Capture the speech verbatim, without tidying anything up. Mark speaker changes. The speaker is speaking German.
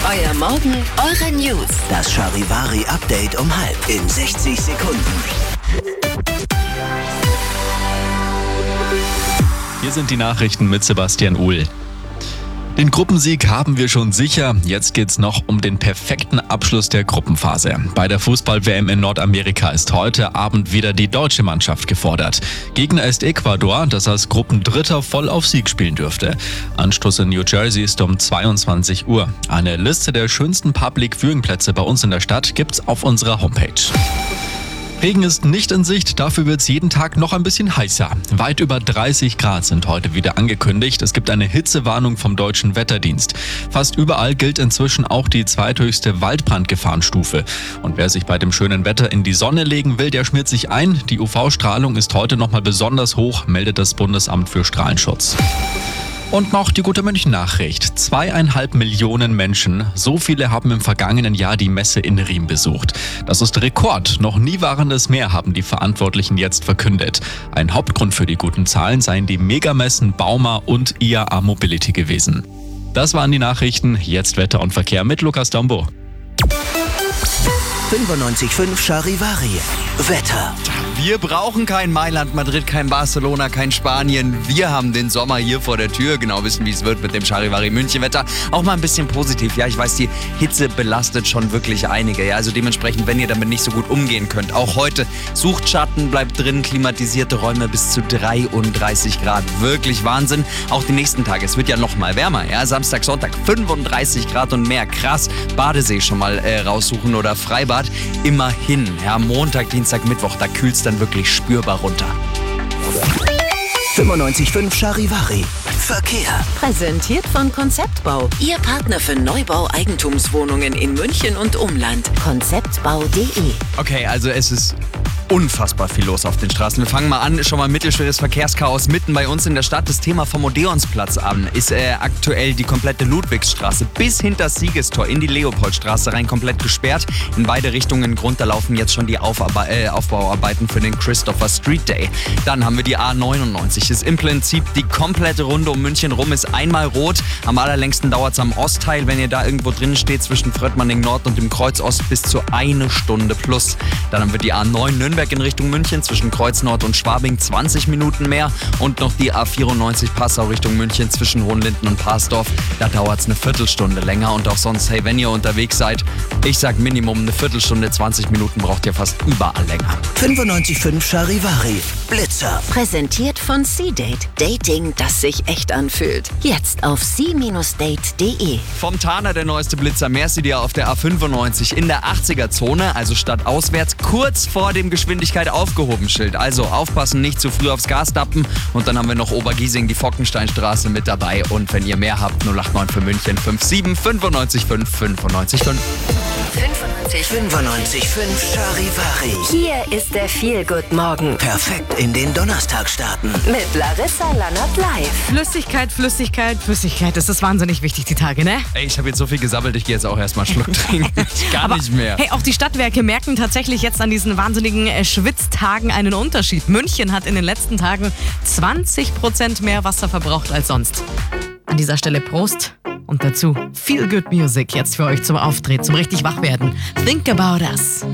Speaker 1: Euer Morgen, eure News.
Speaker 2: Das Charivari-Update um halb in sechzig Sekunden.
Speaker 3: Hier sind die Nachrichten mit Sebastian Uhl. Den Gruppensieg haben wir schon sicher. Jetzt geht's noch um den perfekten Abschluss der Gruppenphase. Bei der Fußball-W M in Nordamerika ist heute Abend wieder die deutsche Mannschaft gefordert. Gegner ist Ecuador, das als Gruppendritter voll auf Sieg spielen dürfte. Anstoß in New Jersey ist um zweiundzwanzig Uhr. Eine Liste der schönsten Public-Viewing-Plätze bei uns in der Stadt gibt's auf unserer Homepage. Regen ist nicht in Sicht, dafür wird es jeden Tag noch ein bisschen heißer. Weit über dreißig Grad sind heute wieder angekündigt. Es gibt eine Hitzewarnung vom Deutschen Wetterdienst. Fast überall gilt inzwischen auch die zweithöchste Waldbrandgefahrenstufe. Und wer sich bei dem schönen Wetter in die Sonne legen will, der schmiert sich ein. Die U V-Strahlung ist heute nochmal besonders hoch, meldet das Bundesamt für Strahlenschutz. Und noch die gute München-Nachricht. Zweieinhalb Millionen Menschen, so viele haben im vergangenen Jahr die Messe in Riem besucht. Das ist Rekord. Noch nie waren es mehr, haben die Verantwortlichen jetzt verkündet. Ein Hauptgrund für die guten Zahlen seien die Megamessen Bauma und I A A Mobility gewesen. Das waren die Nachrichten. Jetzt Wetter und Verkehr mit Lukas Dombo.
Speaker 2: fünfundneunzig Komma fünf Charivari. Wetter.
Speaker 4: Wir brauchen kein Mailand, Madrid, kein Barcelona, kein Spanien. Wir haben den Sommer hier vor der Tür. Genau wissen, wie es wird mit dem Charivari München Wetter. Auch mal ein bisschen positiv. Ja, ich weiß, die Hitze belastet schon wirklich einige. Ja, also dementsprechend, wenn ihr damit nicht so gut umgehen könnt. Auch heute sucht Schatten, bleibt drin, klimatisierte Räume bis zu dreiunddreißig Grad. Wirklich Wahnsinn. Auch die nächsten Tage. Es wird ja noch mal wärmer. Ja, Samstag, Sonntag fünfunddreißig Grad und mehr. Krass. Badesee schon mal äh, raussuchen oder Freibad. Immerhin. Ja, Montag, Dienstag, Mittwoch, da kühlt es dann wirklich spürbar runter.
Speaker 2: fünfundneunzig Komma fünf Charivari. Verkehr.
Speaker 1: Präsentiert von Konzeptbau. Ihr Partner für Neubau-Eigentumswohnungen in München und Umland. konzeptbau punkt de.
Speaker 4: Okay, also es ist unfassbar viel los auf den Straßen. Wir fangen mal an, schon mal mittelschweres Verkehrschaos mitten bei uns in der Stadt. Das Thema vom Odeonsplatz an ist äh, aktuell die komplette Ludwigsstraße bis hinter das Siegestor in die Leopoldstraße rein komplett gesperrt. In beide Richtungen runter laufen jetzt schon die Aufarbe- äh, Aufbauarbeiten für den Christopher Street Day. Dann haben wir die A neunundneunzig. Ist im Prinzip die komplette Runde um München rum, ist einmal rot. Am allerlängsten dauert es am Ostteil, wenn ihr da irgendwo drin steht, zwischen Fröttmanning Nord und dem Kreuz Ost bis zu eine Stunde plus. Dann haben wir die A neun Nürnberg in Richtung München zwischen Kreuz Nord und Schwabing zwanzig Minuten mehr und noch die A vierundneunzig Passau Richtung München zwischen Hohenlinden und Parsdorf. Da dauert es eine Viertelstunde länger und auch sonst, hey, wenn ihr unterwegs seid, ich sag Minimum eine Viertelstunde, zwanzig Minuten braucht ihr fast überall länger.
Speaker 2: fünfundneunzig Komma fünf Charivari. Blitzer.
Speaker 1: Präsentiert von C-Date. Dating, das sich echt anfühlt. Jetzt auf c Bindestrich date punkt de.
Speaker 4: Vom Taner der neueste Blitzer, Merci dir auf der A fünfundneunzig in der achtziger-Zone, also stadtauswärts, kurz vor dem Geschwindigkeit aufgehoben Schild. Also aufpassen, nicht zu früh aufs Gas tappen. Und dann haben wir noch Obergiesing, die Fockensteinstraße mit dabei. Und wenn ihr mehr habt, null acht neun für München fünf sieben fünfundneunzig fünf fünfundneunzig fünf.
Speaker 2: fünfundneunzig Komma fünf Charivari.
Speaker 1: Hier ist der Feel-Good-Morgen
Speaker 2: Perfekt in den Donnerstag starten.
Speaker 1: mit Larissa Lannert live.
Speaker 5: Flüssigkeit, Flüssigkeit, Flüssigkeit. Das ist wahnsinnig wichtig, die Tage, ne?
Speaker 4: Ey, ich habe jetzt so viel gesammelt, ich gehe jetzt auch erstmal einen Schluck trinken. Gar
Speaker 5: Aber,
Speaker 4: nicht mehr.
Speaker 5: Hey, auch die Stadtwerke merken tatsächlich jetzt an diesen wahnsinnigen äh, Schwitztagen einen Unterschied. München hat in den letzten Tagen zwanzig Prozent mehr Wasser verbraucht als sonst. An dieser Stelle Prost und dazu Feel Good Music jetzt für euch zum Auftreten, zum richtig Wachwerden. Think about us.